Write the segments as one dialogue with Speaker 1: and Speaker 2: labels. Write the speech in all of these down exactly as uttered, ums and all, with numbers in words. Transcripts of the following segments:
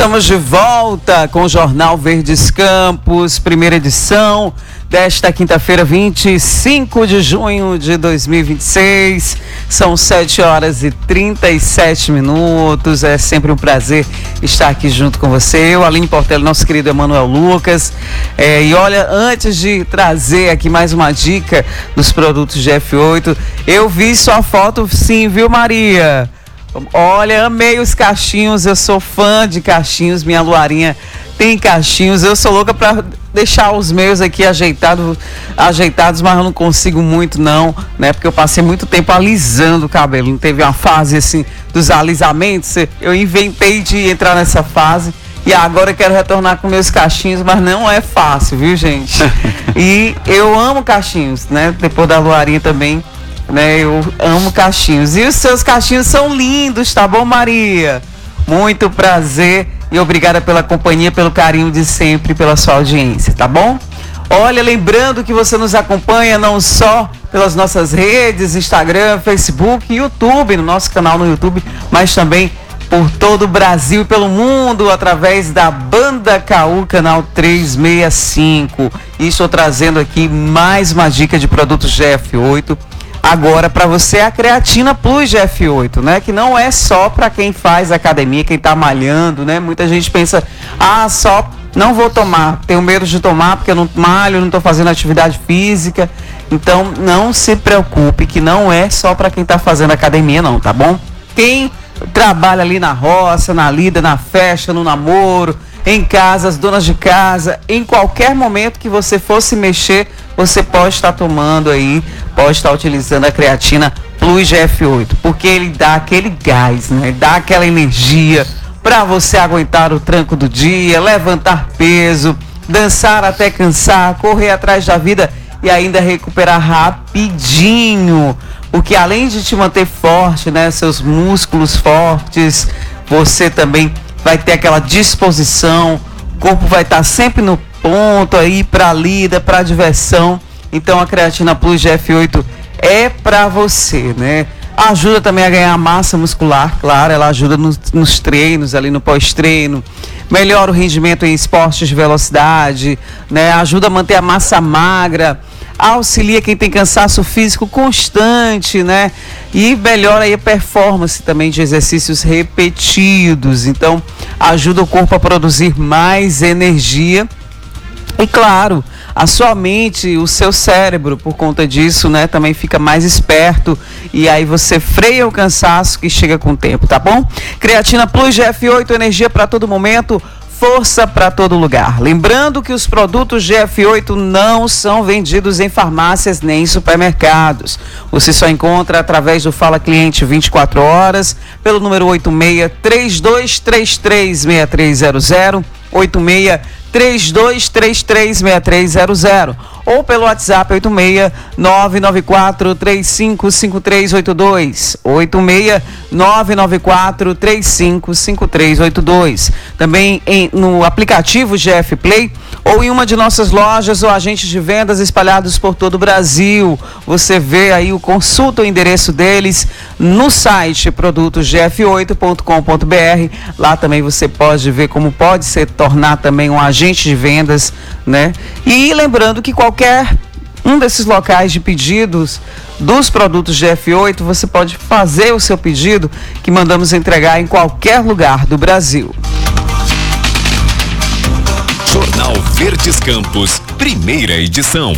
Speaker 1: Estamos de volta com o Jornal Verdes Campos, primeira edição desta quinta-feira, vinte e cinco de junho de dois mil e vinte e seis. São sete horas e trinta e sete minutos. É sempre um prazer estar aqui junto com você. Eu, Aline Portela, nosso querido Emanuel Lucas. É, e olha, antes de trazer aqui mais uma dica dos produtos G F oito, eu vi sua foto sim, viu, Maria? Olha, amei os cachinhos, eu sou fã de cachinhos, minha Luarinha tem cachinhos, eu sou louca pra deixar os meus aqui ajeitado, ajeitados, mas eu não consigo muito não, né, porque eu passei muito tempo alisando o cabelo, não teve uma fase assim dos alisamentos, eu inventei de entrar nessa fase e agora eu quero retornar com meus cachinhos, mas não é fácil, viu, gente? E eu amo cachinhos, né, depois da Luarinha também. Né, eu amo cachinhos. E os seus cachinhos são lindos, tá bom, Maria? Muito prazer e obrigada pela companhia, pelo carinho de sempre, pela sua audiência, tá bom? Olha, lembrando que você nos acompanha não só pelas nossas redes, Instagram, Facebook, YouTube, no nosso canal no YouTube, mas também por todo o Brasil e pelo mundo, através da Banda Caú, canal trezentos e sessenta e cinco. E estou trazendo aqui mais uma dica de produtos G F oito. Agora, para você, a Creatina Plus G F oito, né? Que não é só para quem faz academia, quem tá malhando, né? Muita gente pensa, ah, só não vou tomar, tenho medo de tomar porque eu não malho, não tô fazendo atividade física. Então, não se preocupe que não é só para quem tá fazendo academia, não, tá bom? Quem trabalha ali na roça, na lida, na festa, no namoro, em casa, as donas de casa, em qualquer momento que você for se mexer, você pode estar tomando aí, pode estar utilizando a Creatina Plus G F oito, porque ele dá aquele gás, né? Ele dá aquela energia para você aguentar o tranco do dia, levantar peso, dançar até cansar, correr atrás da vida e ainda recuperar rapidinho, porque além de te manter forte, né, seus músculos fortes, você também vai ter aquela disposição, o corpo vai estar sempre no ponto aí para lida, para diversão. Então a Creatina Plus G F oito é para você, né? Ajuda também a ganhar massa muscular, claro, ela ajuda nos, nos treinos, ali no pós-treino, melhora o rendimento em esportes de velocidade, né? Ajuda a manter a massa magra, auxilia quem tem cansaço físico constante, né? E melhora aí a performance também de exercícios repetidos. Então, ajuda o corpo a produzir mais energia. E claro, a sua mente, o seu cérebro, por conta disso, né, também fica mais esperto e aí você freia o cansaço que chega com o tempo, tá bom? Creatina Plus G F oito, energia para todo momento, força para todo lugar. Lembrando que os produtos G F oito não são vendidos em farmácias nem em supermercados. Você só encontra através do Fala Cliente vinte e quatro horas, pelo número oito seis três dois três três seis três zero zero, oito seis três dois três três seis três zero zero, ou pelo WhatsApp oito seis nove nove quatro três cinco cinco três oito dois, oito seis nove nove quatro três cinco cinco três oito dois. Também em, no aplicativo G F Play ou em uma de nossas lojas ou agentes de vendas espalhados por todo o Brasil. Você vê aí, o consulta o endereço deles no site produtos g f oito ponto com ponto b r. Lá também você pode ver como pode se tornar também um agente de vendas, né? E lembrando que qualquer um desses locais de pedidos dos produtos G F oito, você pode fazer o seu pedido, que mandamos entregar em qualquer lugar do Brasil.
Speaker 2: Jornal Verdes Campos, primeira edição.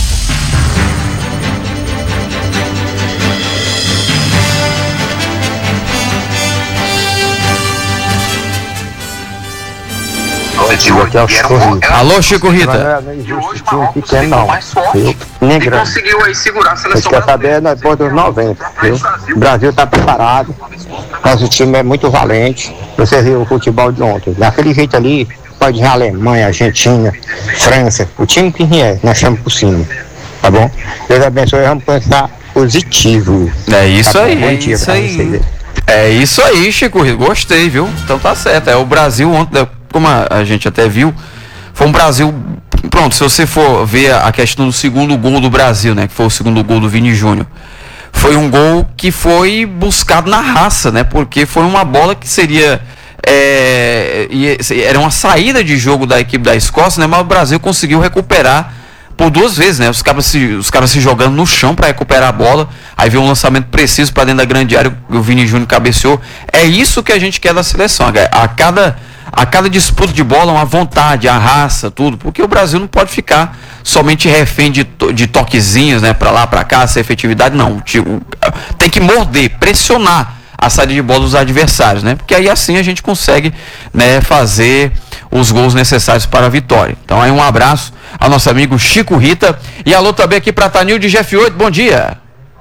Speaker 3: Aqui é o Chico Rita.
Speaker 1: Alô, Chico Rita.
Speaker 3: Não é injusto, um pequeno não, viu? Nem grande.
Speaker 4: Conseguiu aí segurar a
Speaker 3: Você
Speaker 4: seleção.
Speaker 3: quer saber depois dos noventa, viu? O Brasil tá preparado. Nosso time é muito valente. Você viu o futebol de ontem. Daquele jeito ali, pode ir a Alemanha, Argentina, França. O time que vier, nós estamos por cima. Tá bom? Deus abençoe, vamos pensar positivo.
Speaker 1: É isso
Speaker 3: Tá bom?
Speaker 1: aí,
Speaker 3: Bom
Speaker 1: é
Speaker 3: dia
Speaker 1: isso
Speaker 3: pra
Speaker 1: aí.
Speaker 3: vocês.
Speaker 1: É isso aí, Chico Rita. Gostei, viu? Então tá certo. É o Brasil ontem, como a, a gente até viu, foi um Brasil. Pronto, se você for ver a questão do segundo gol do Brasil, né? Que foi o segundo gol do Vini Júnior. Foi um gol que foi buscado na raça, né? Porque foi uma bola que seria
Speaker 4: é, e, era uma saída de jogo da equipe da Escócia, né? Mas o Brasil conseguiu recuperar por duas vezes, né? Os caras se, os caras se jogando no chão para recuperar a bola, aí veio um lançamento preciso para dentro da grande área, o Vini Júnior cabeceou. É isso que a gente quer da seleção, a cada, a cada disputa de bola, uma vontade, a raça, tudo, porque o Brasil não pode ficar somente refém de, de toquezinhos, né? Para lá, para cá, sem efetividade, não. Tipo, tem que morder, pressionar a saída de bola dos adversários, né? Porque aí assim a gente consegue, né, fazer os gols necessários para a vitória. Então aí um abraço ao nosso amigo Chico Rita e alô também aqui para Tanil de G F oito, bom dia.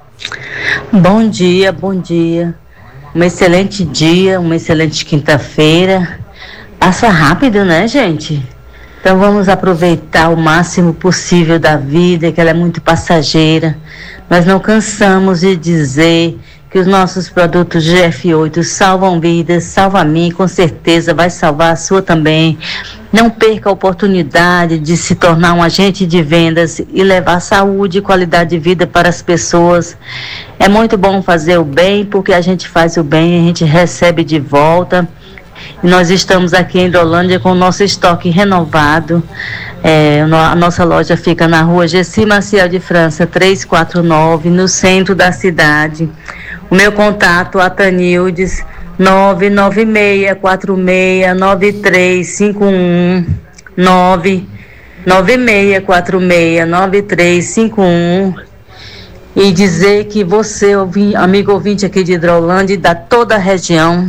Speaker 5: Bom dia, bom dia. Um excelente dia, uma excelente quinta-feira. Passa rápido, né, gente? Então vamos aproveitar o máximo possível da vida, que ela é muito passageira. Nós não cansamos de dizer que os nossos produtos G F oito salvam vidas, salva a mim, com certeza vai salvar a sua também. Não perca a oportunidade de se tornar um agente de vendas e levar saúde e qualidade de vida para as pessoas. É muito bom fazer o bem, porque a gente faz o bem, a gente recebe de volta. E nós estamos aqui em Hidrolândia com o nosso estoque renovado. É, a nossa loja fica na rua Gessi Maciel de França, trezentos e quarenta e nove, no centro da cidade. O meu contato, a Tanildes, nove nove seis quatro seis nove três cinco um, nove nove seis quatro seis nove três cinco um, e dizer que você, amigo ouvinte aqui de Hidrolândia e da toda a região,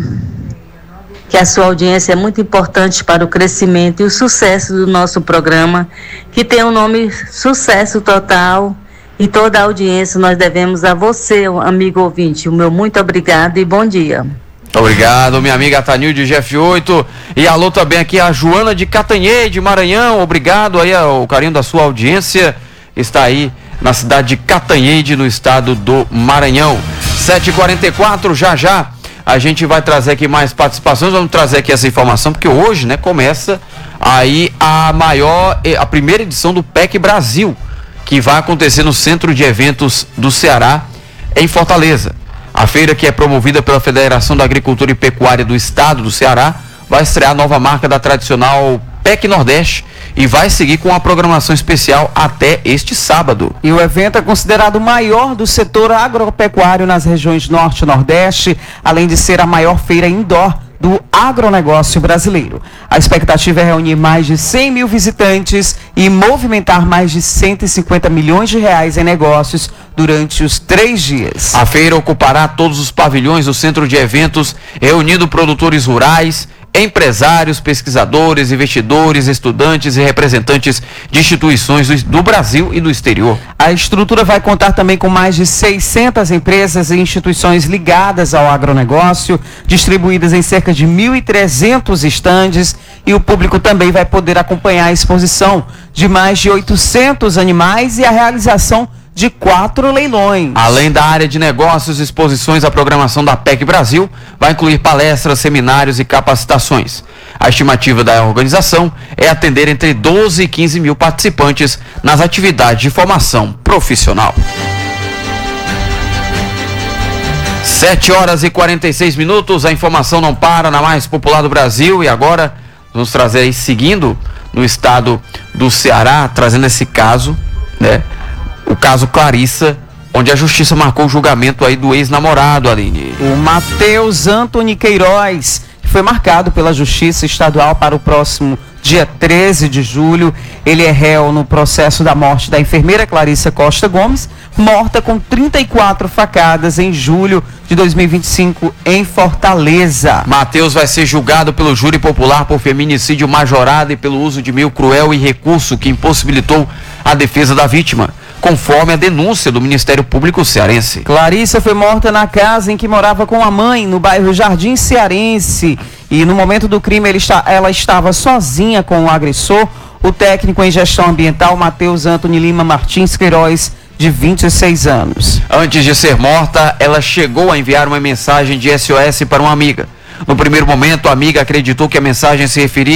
Speaker 5: que a sua audiência é muito importante para o crescimento e o sucesso do nosso programa, que tem o nome Sucesso Total. E toda a audiência nós devemos a você, amigo ouvinte. O meu muito obrigado e bom dia.
Speaker 4: Obrigado, minha amiga Tanil de G F oito. E alô também aqui a Joana de Catanhede, Maranhão. Obrigado aí ao carinho da sua audiência. Está aí na cidade de Catanhede, no estado do Maranhão. sete e quarenta e quatro, já já a gente vai trazer aqui mais participações. Vamos trazer aqui essa informação, porque hoje, né, começa aí a maior, a primeira edição do P E C Brasil, que vai acontecer no Centro de Eventos do Ceará, em Fortaleza. A feira, que é promovida pela Federação da Agricultura e Pecuária do Estado do Ceará, vai estrear a nova marca da tradicional P E C Nordeste e vai seguir com a programação especial até este sábado.
Speaker 1: E o evento é considerado o maior do setor agropecuário nas regiões Norte e Nordeste, além de ser a maior feira indoor do agronegócio brasileiro. A expectativa é reunir mais de cem mil visitantes e movimentar mais de cento e cinquenta milhões de reais em negócios durante os três dias.
Speaker 4: A feira ocupará todos os pavilhões do centro de eventos, reunindo produtores rurais, empresários, pesquisadores, investidores, estudantes e representantes de instituições do Brasil e do exterior.
Speaker 1: A estrutura vai contar também com mais de seiscentas empresas e instituições ligadas ao agronegócio, distribuídas em cerca de mil e trezentos estandes, e o público também vai poder acompanhar a exposição de mais de oitocentos animais e a realização de quatro leilões.
Speaker 4: Além da área de negócios, exposições, a programação da P E C Brasil vai incluir palestras, seminários e capacitações. A estimativa da organização é atender entre doze e quinze mil participantes nas atividades de formação profissional. sete horas e quarenta e seis minutos, a informação não para na mais popular do Brasil, e agora vamos trazer aí, seguindo no estado do Ceará, trazendo esse caso, né? O caso Clarissa, onde a justiça marcou o julgamento aí do ex-namorado, Aline.
Speaker 1: O Matheus Antony Queiroz, que foi marcado pela Justiça Estadual para o próximo dia treze de julho. Ele é réu no processo da morte da enfermeira Clarissa Costa Gomes, morta com trinta e quatro facadas em julho de dois mil e vinte e cinco em Fortaleza.
Speaker 4: Matheus vai ser julgado pelo júri popular por feminicídio majorado e pelo uso de meio cruel e recurso que impossibilitou a defesa da vítima, conforme a denúncia do Ministério Público cearense.
Speaker 1: Clarissa foi morta na casa em que morava com a mãe, no bairro Jardim Cearense. E no momento do crime ele está, ela estava sozinha com o agressor, o técnico em gestão ambiental Matheus Antony Lima Martins Queiroz, de vinte e seis anos.
Speaker 4: Antes de ser morta, ela chegou a enviar uma mensagem de S O S para uma amiga. No primeiro momento, a amiga acreditou que a mensagem se referia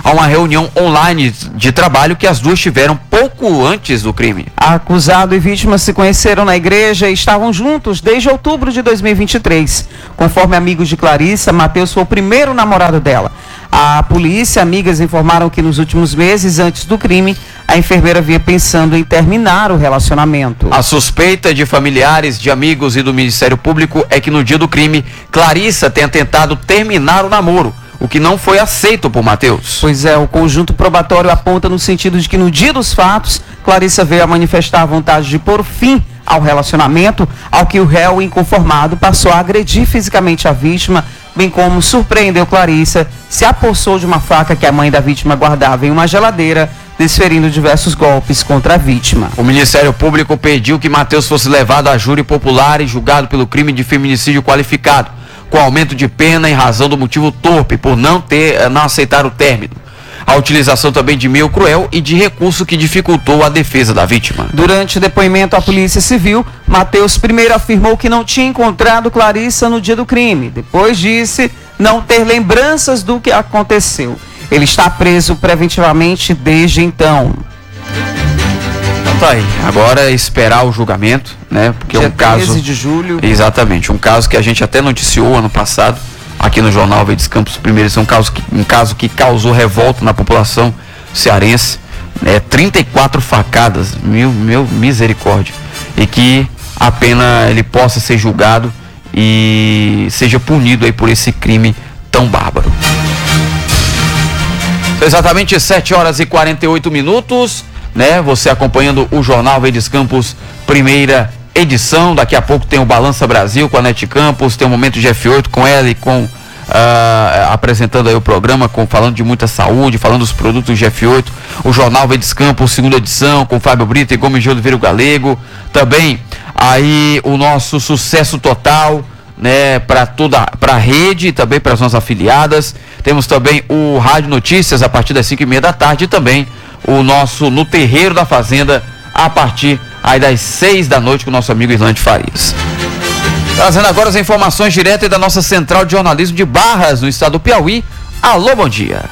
Speaker 4: a uma reunião online de trabalho que as duas tiveram pouco antes do crime.
Speaker 1: Acusado e vítima se conheceram na igreja e estavam juntos desde outubro de dois mil e vinte e três. Conforme amigos de Clarissa, Matheus foi o primeiro namorado dela. A polícia e amigas informaram que nos últimos meses, antes do crime, a enfermeira vinha pensando em terminar o relacionamento.
Speaker 4: A suspeita de familiares, de amigos e do Ministério Público é que no dia do crime, Clarissa tenha tentado terminar o namoro, o que não foi aceito por Matheus.
Speaker 1: Pois é, o conjunto probatório aponta no sentido de que no dia dos fatos, Clarissa veio a manifestar a vontade de pôr fim ao relacionamento, ao que o réu inconformado passou a agredir fisicamente a vítima, bem como surpreendeu Clarissa, se apossou de uma faca que a mãe da vítima guardava em uma geladeira, desferindo diversos golpes contra a vítima.
Speaker 4: O Ministério Público pediu que Matheus fosse levado a júri popular e julgado pelo crime de feminicídio qualificado, com aumento de pena em razão do motivo torpe, por não ter, não aceitar o término. A utilização também de meio cruel e de recurso que dificultou a defesa da vítima.
Speaker 1: Durante o depoimento à Polícia Civil, Matheus primeiro afirmou que não tinha encontrado Clarissa no dia do crime. Depois disse não ter lembranças do que aconteceu. Ele está preso preventivamente desde então.
Speaker 4: Então tá aí. Agora é esperar o julgamento, né? Porque
Speaker 1: dia
Speaker 4: é um caso
Speaker 1: treze de julho.
Speaker 4: Exatamente, um caso que a gente até noticiou ano passado aqui no Jornal Verdes Campos. Primeiro, esse é um caso que, um caso que causou revolta na população cearense, né? trinta e quatro facadas, meu, meu misericórdia, e que a pena ele possa ser julgado e seja punido aí por esse crime tão bárbaro. São exatamente sete horas e quarenta e oito minutos, né? Você acompanhando o Jornal Verdes Campos, primeira edição. Daqui a pouco tem o Balança Brasil com a Nete Campos, tem o Momento de F oito com ela e com uh, apresentando aí o programa, com, falando de muita saúde, falando dos produtos de F oito. O Jornal Verdes Campos, segunda edição, com Fábio Brito e Gomes de Oliveira Galego. Também aí o nosso Sucesso Total, né, para toda, para a rede e também para as nossas afiliadas. Temos também o Rádio Notícias a partir das cinco e meia da tarde e também o nosso No Terreiro da Fazenda a partir aí das seis da noite com o nosso amigo Irlande Farias. Trazendo agora as informações diretas da nossa central de jornalismo de Barras, no estado do Piauí. Alô, bom dia.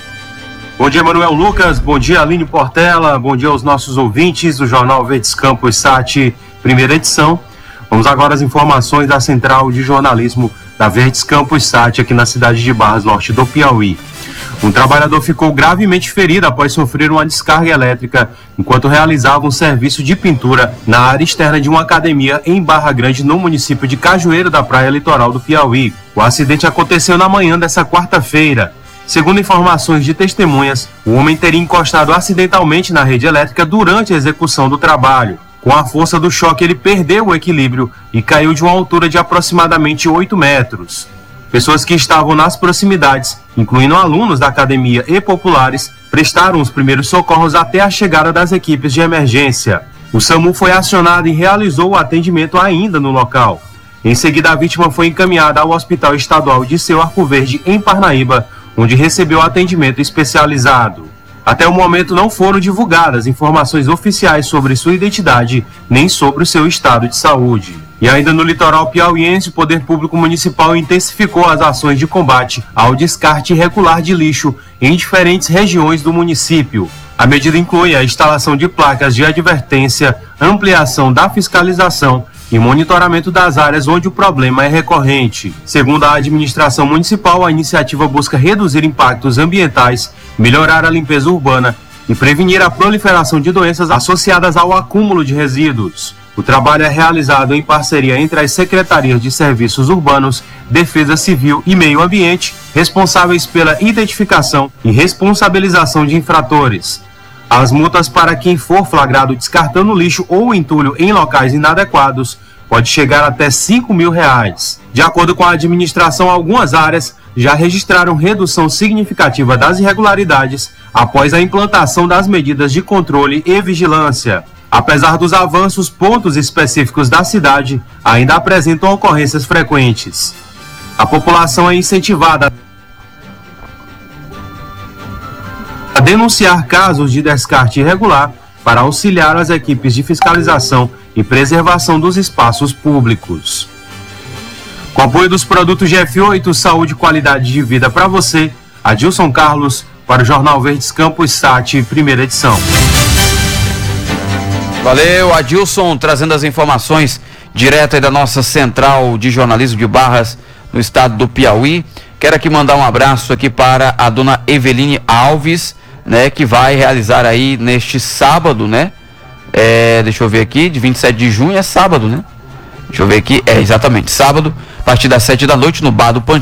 Speaker 6: Bom dia, Manuel Lucas, bom dia, Aline Portela, bom dia aos nossos ouvintes do Jornal Verdes Campos Sat, primeira edição. Vamos agora às informações da central de jornalismo da Verdes Campos Sat, aqui na cidade de Barras, norte do Piauí. Um trabalhador ficou gravemente ferido após sofrer uma descarga elétrica enquanto realizava um serviço de pintura na área externa de uma academia em Barra Grande, no município de Cajueiro da Praia Litoral do Piauí. O acidente aconteceu na manhã dessa quarta-feira. Segundo informações de testemunhas, o homem teria encostado acidentalmente na rede elétrica durante a execução do trabalho. Com a força do choque, ele perdeu o equilíbrio e caiu de uma altura de aproximadamente oito metros. Pessoas que estavam nas proximidades, incluindo alunos da academia e populares, prestaram os primeiros socorros até a chegada das equipes de emergência. O SAMU foi acionado e realizou o atendimento ainda no local. Em seguida, a vítima foi encaminhada ao Hospital Estadual de Seu Arco Verde, em Parnaíba, onde recebeu atendimento especializado. Até o momento não foram divulgadas informações oficiais sobre sua identidade, nem sobre o seu estado de saúde. E ainda no litoral piauiense, o Poder Público Municipal intensificou as ações de combate ao descarte irregular de lixo em diferentes regiões do município. A medida inclui a instalação de placas de advertência, ampliação da fiscalização e monitoramento das áreas onde o problema é recorrente. Segundo a administração municipal, a iniciativa busca reduzir impactos ambientais, melhorar a limpeza urbana e prevenir a proliferação de doenças associadas ao acúmulo de resíduos. O trabalho é realizado em parceria entre as Secretarias de Serviços Urbanos, Defesa Civil e Meio Ambiente, responsáveis pela identificação e responsabilização de infratores. As multas para quem for flagrado descartando lixo ou entulho em locais inadequados pode chegar até cinco mil reais. De acordo com a administração, algumas áreas já registraram redução significativa das irregularidades após a implantação das medidas de controle e vigilância. Apesar dos avanços, pontos específicos da cidade ainda apresentam ocorrências frequentes. A população é incentivada a denunciar casos de descarte irregular para auxiliar as equipes de fiscalização e preservação dos espaços públicos. Com apoio dos produtos G F oito, saúde e qualidade de vida para você, Adilson Carlos, para o Jornal Verdes Campos Sat, primeira edição.
Speaker 4: Valeu, Adilson, trazendo as informações direto aí da nossa central de jornalismo de Barras, no estado do Piauí. Quero aqui mandar um abraço aqui para a dona Eveline Alves, né, que vai realizar aí neste sábado, né? É, deixa eu ver aqui, de vinte e sete de junho é sábado, né? Deixa eu ver aqui, é exatamente sábado, a partir das sete da noite no Bar do Pantinho.